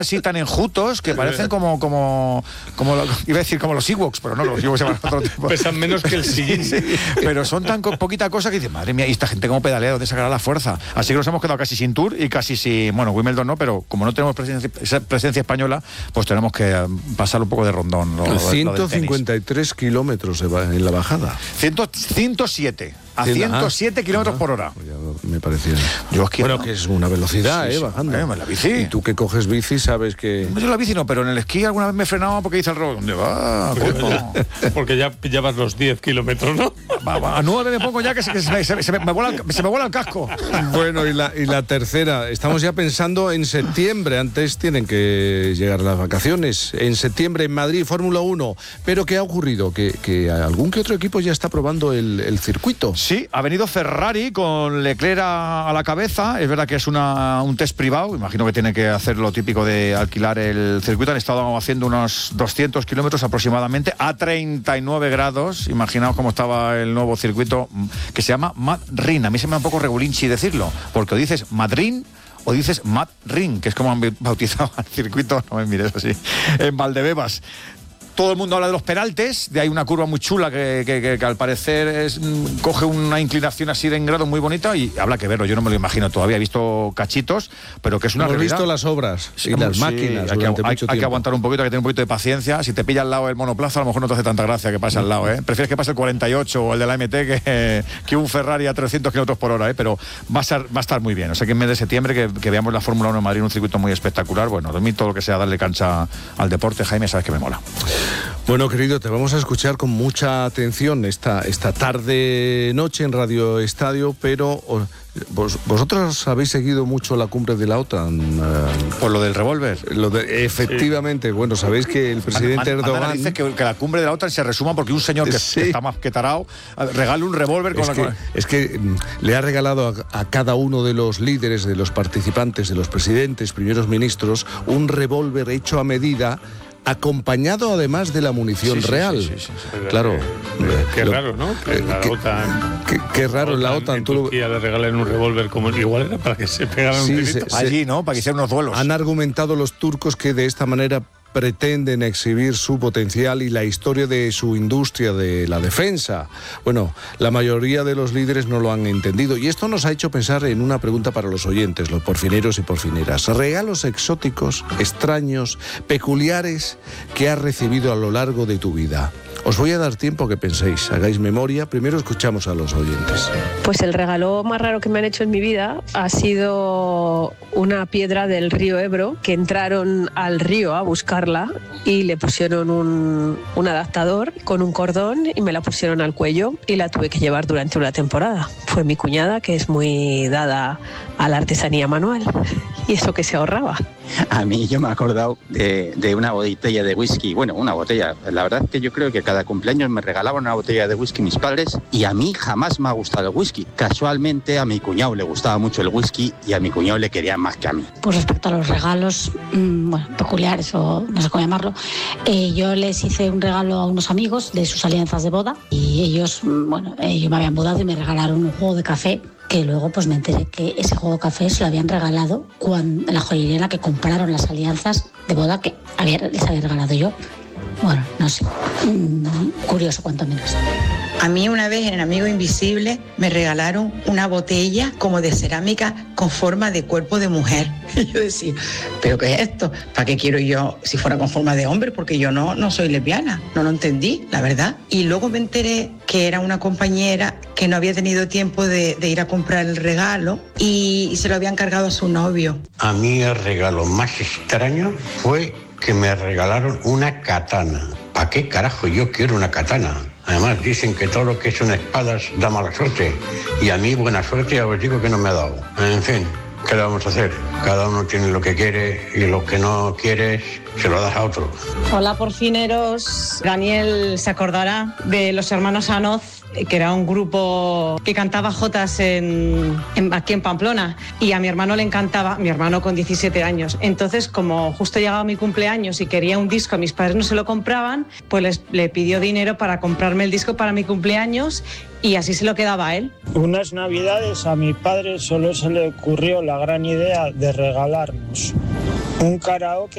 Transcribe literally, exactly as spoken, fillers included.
así tan enjutos que parecen como, como, como lo, iba a decir como los Ewoks, pero no, los Ewoks se van a otro tipo. Pesan menos que el sillín. Sí, pero son tan co- poquita cosa que dices, madre mía, y esta gente cómo pedalea, ¿dónde sacará la fuerza? Así que nos hemos quedado casi sin tour y casi sin, bueno, Wimbledon no, pero como no tenemos presencia, presencia española, pues tenemos que pasar un poco de rondón. Lo, ciento cincuenta y tres kilómetros en la bajada. ciento siete. A ciento siete kilómetros por hora. Ya me parecía. Yo es que bueno, no. que es una velocidad, Sí, ¿eh? sí. Bajando. Eh, la bici. Y tú que coges bici sabes que... Yo la bici no, pero en el esquí alguna vez me he frenado porque dice el robo. ¿Dónde va? Coño? Porque ya pillabas los diez kilómetros, ¿no? Va, va, a nueve me pongo ya que se, que se, me, se, se, me, me vuela el, se me vuela el casco. Bueno, y la, y la tercera, estamos ya pensando en septiembre, antes tienen que llegar las vacaciones. En septiembre en Madrid, Fórmula uno. Pero ¿qué ha ocurrido? Que, que algún que otro equipo ya está probando el, el circuito. Sí, ha venido Ferrari con Leclerc a, a la cabeza. Es verdad que es una, un test privado. Imagino que tiene que hacer lo típico de alquilar el circuito. Han estado haciendo unos doscientos kilómetros aproximadamente a treinta y nueve grados. Imaginaos cómo estaba el nuevo circuito que se llama Madrid. A mí se me da un poco regulinchi decirlo, porque o dices Madrid o dices Madrid, que es como han bautizado al circuito, no me mires así, en Valdebebas. Todo el mundo habla de los peraltes, de ahí una curva muy chula que, que, que, que al parecer es, coge una inclinación así de en grado muy bonita y habrá que verlo, yo no me lo imagino todavía, he visto cachitos, pero que es una Hemos realidad. visto las obras y Sí, las sí, máquinas hay, que, durante hay, mucho hay que tiempo. aguantar un poquito, hay que tener un poquito de paciencia. Si te pilla al lado el monoplaza, a lo mejor no te hace tanta gracia que pase al lado, ¿eh? Prefieres que pase el cuarenta y ocho o el de la M T que, que un Ferrari a trescientos kilómetros por hora, ¿eh? Pero va a, ser, va a estar muy bien. O sea que en mes de septiembre que, que veamos la Fórmula uno en Madrid, un circuito muy espectacular. Bueno, a mí todo lo que sea darle cancha al deporte, Jaime, sabes que me mola. Bueno, querido, te vamos a escuchar con mucha atención esta, esta tarde-noche en Radio Estadio, pero vos, vosotros habéis seguido mucho la cumbre de la OTAN. Uh, Por lo del revólver. Lo de, efectivamente, sí. Bueno, sabéis que el presidente Man, Man, Erdogan... dice que, que la cumbre de la OTAN se resuma porque un señor que, sí. que está más que tarao regala un revólver con es la... Que, es que le ha regalado a, a cada uno de los líderes, de los participantes, de los presidentes, primeros ministros, un revólver hecho a medida, acompañado además de la munición sí, sí, real. Sí, sí, sí, sí. Claro. Qué lo, raro, ¿no? Que la qué, OTAN... Qué, qué raro, la OTAN, la OTAN... En tú Turquía lo... le regalen un revólver como... Igual era para que se pegaran sí, un se, tirito. Allí, ¿no? Para que hicieran unos duelos. Han argumentado los turcos que de esta manera pretenden exhibir su potencial y la historia de su industria de la defensa. Bueno, la mayoría de los líderes no lo han entendido y esto nos ha hecho pensar en una pregunta para los oyentes, los porfineros y porfineras. Regalos exóticos, extraños, peculiares que has recibido a lo largo de tu vida. Os voy a dar tiempo a que penséis, hagáis memoria. Primero escuchamos a los oyentes. Pues el regalo más raro que me han hecho en mi vida ha sido una piedra del río Ebro, que entraron al río a buscarla y le pusieron un, un adaptador con un cordón y me la pusieron al cuello y la tuve que llevar durante una temporada. Fue mi cuñada, que es muy dada a la artesanía manual, y eso que se ahorraba. A mí yo me he acordado de, de una botella de whisky, bueno, una botella, la verdad es que yo creo que cada cumpleaños me regalaban una botella de whisky mis padres y a mí jamás me ha gustado el whisky. Casualmente a mi cuñado le gustaba mucho el whisky y a mi cuñado le querían más que a mí. Pues respecto a los regalos, mmm, bueno, peculiares o no sé cómo llamarlo, eh, yo les hice un regalo a unos amigos de sus alianzas de boda y ellos, bueno, ellos me habían mudado y me regalaron un juego de café, que luego pues me enteré que ese juego de café se lo habían regalado cuando, en la joyería en la que compraron las alianzas de boda que había, les había regalado yo. Bueno, no sé, mmm, curioso cuanto menos. A mí una vez en Amigo Invisible me regalaron una botella como de cerámica con forma de cuerpo de mujer. Y yo decía, ¿pero qué es esto? ¿Para qué quiero yo si fuera con forma de hombre? Porque yo no, no soy lesbiana, no lo entendí, la verdad. Y luego me enteré que era una compañera que no había tenido tiempo de, de ir a comprar el regalo y, y se lo habían cargado a su novio. A mí el regalo más extraño fue que me regalaron una katana. ¿Para qué carajo yo quiero una katana? Además dicen que todo lo que son espadas da mala suerte y a mí buena suerte ya os digo que no me ha dado. En fin, ¿qué le vamos a hacer? Cada uno tiene lo que quiere y lo que no quieres se lo das a otro. Hola porfineros, Daniel se acordará de los hermanos Anoz, que era un grupo que cantaba jotas en, en, aquí en Pamplona, y a mi hermano le encantaba, mi hermano con diecisiete años. Entonces, como justo llegaba mi cumpleaños y quería un disco, mis padres no se lo compraban, pues les, le pidió dinero para comprarme el disco para mi cumpleaños y así se lo quedaba a él. Unas navidades a mi padre solo se le ocurrió la gran idea de regalarnos un karaoke